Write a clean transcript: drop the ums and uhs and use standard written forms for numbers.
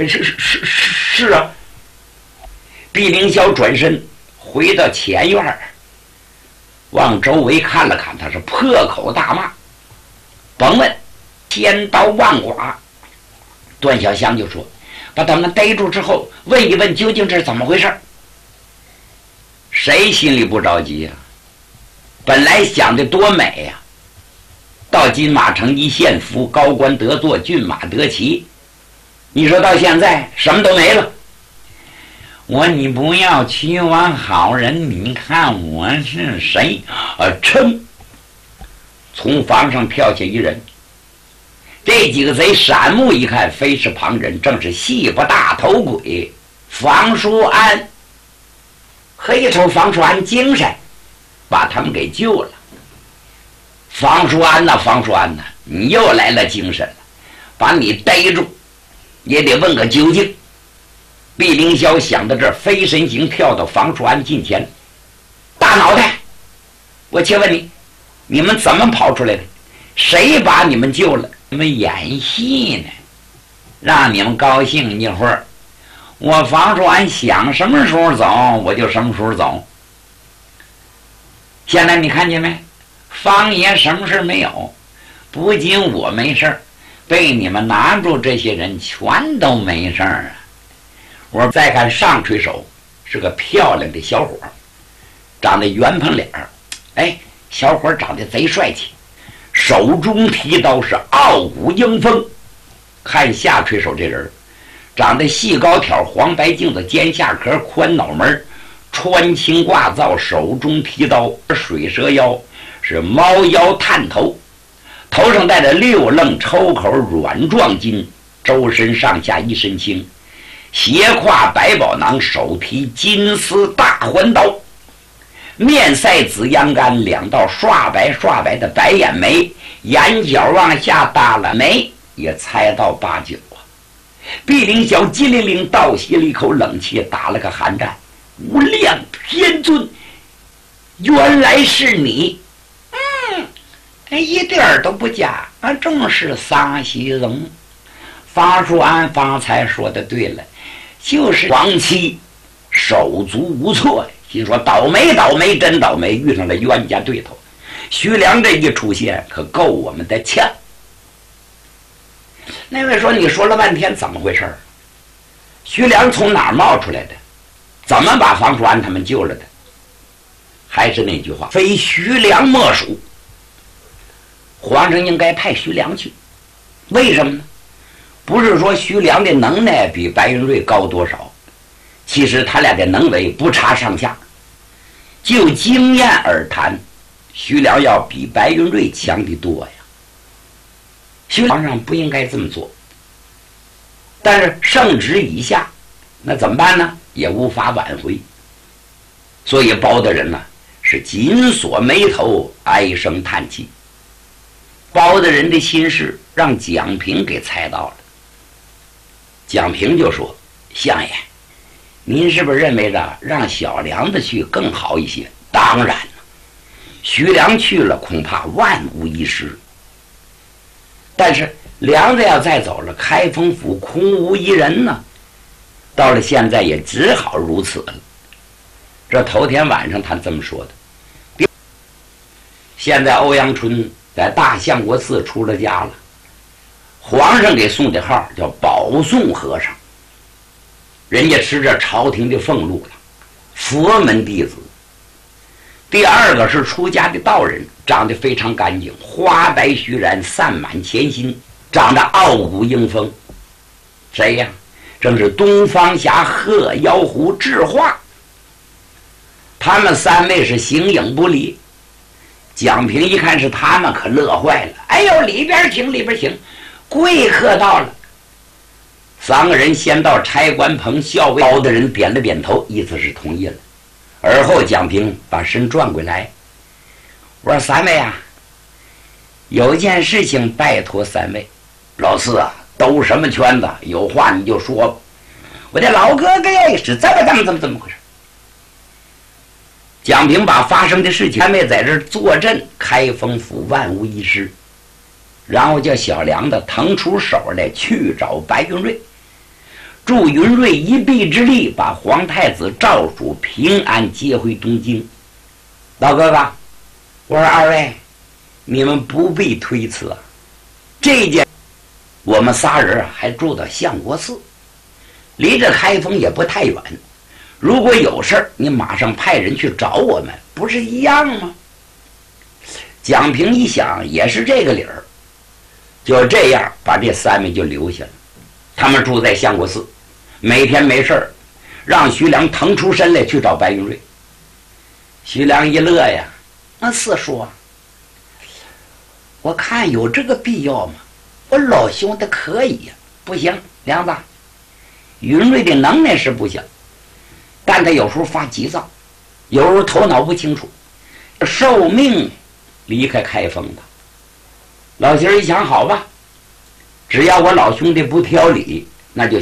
是啊。毕凌霄转身回到前院，往周围看了看，他是破口大骂，甭问，千刀万剐。段小香就说：“把他们逮住之后，问一问究竟这是怎么回事。”谁心里不着急啊？本来想的多美呀，到金马城一献俘，高官得坐，骏马得骑。你说到现在什么都没了。你不要屈枉好人，你看我是谁？噌！从房上跳下一人。这几个贼闪目一看，非是旁人，正是戏不大头鬼房叔安。黑头房叔安精神，把他们给救了。房叔安呐，房叔安呐，你又来了精神了，把你逮住，也得问个究竟。毕凌霄想到这儿，飞身形跳到房叔安近前，大脑袋，我且问你，你们怎么跑出来的？谁把你们救了？你们演戏呢，让你们高兴一会儿。我房叔安想什么时候走，我就什么时候走。现在你看见没？方爷什么事没有，不仅我没事，被你们拿住这些人全都没事啊。我再看上垂手，是个漂亮的小伙，长得圆蓬脸儿，小伙长得贼帅气，手中提刀是傲骨英风。看下垂手这人，长得细高挑，黄白镜子，尖下壳，宽脑门，穿青挂皂，手中提刀，水蛇腰，是猫腰探头，头上戴着六愣抽口软状巾，周身上下一身轻，斜挎百宝囊，手提金丝大环刀，面塞紫阳干，两道刷白的白眼眉，眼角往下耷了眉，也猜到8、9啊。毕凌霄机灵灵倒吸了一口冷气，打了个寒战。无量天尊，原来是你！一点都不假，正是撒西荣。房叔安方才说的对了，就是王妻手足无措，心说倒霉倒霉真倒霉，遇上了冤家对头。徐良这一出现可够我们的呛。那位说，你说了半天怎么回事？徐良从哪儿冒出来的？怎么把房叔安他们救了的？还是那句话，非徐良莫属。皇上应该派徐良去，为什么呢？不是说徐良的能耐比白云瑞高多少，其实他俩的能为不差上下。就经验而谈，徐良要比白云瑞强得多呀。皇上不应该这么做，但是圣旨已下，那怎么办呢？也无法挽回。所以包大人呢是紧锁眉头，唉声叹气。包大人的心事让蒋平给猜到了。蒋平就说：“相爷，您是不是认为着让小梁子去更好一些？当然了，徐良去了恐怕万无一失。但是梁子要再走了，开封府空无一人呢。到了现在也只好如此了。”这头天晚上他这么说的。现在欧阳春在大相国寺出了家了，皇上给送的号叫保送和尚，人家吃着朝廷的俸禄了，佛门弟子。第二个是出家的道人，长得非常干净，花白须髯，散满前心，长得傲骨英风。谁呀？正是东方侠鹤妖狐智化。他们3位是形影不离。蒋平一看是他们，可乐坏了。哎呦，里边请，里边请，贵客到了。3个人先到差官棚，校尉包的人点了点头，意思是同意了。而后蒋平把身转过来，我说3位啊，有件事情拜托3位。老四啊，兜什么圈子？有话你就说。我的老哥哥呀，是怎么回事？蒋平把发生的事情3位在这儿坐镇，开封府万无一失。然后叫小梁的腾出手来去找白云瑞。 助云瑞一臂之力，把皇太子赵曙平安接回东京。老哥哥，我说二位，你们不必推辞，这件我们仨人还住到相国寺，离这开封也不太远。如果有事儿，你马上派人去找我们，不是一样吗？蒋平一想，也是这个理儿，就这样把这三位就留下了。他们住在相国寺，每天没事儿，让徐良腾出身来去找白云瑞。徐良一乐呀，那是说，我看有这个必要吗？我老兄的可以呀，不行，梁子，云瑞的能耐是不小，但他有时候发急躁，有时候头脑不清楚，受命离开开封的。老媳儿一想，好吧，只要我老兄弟不挑理，那就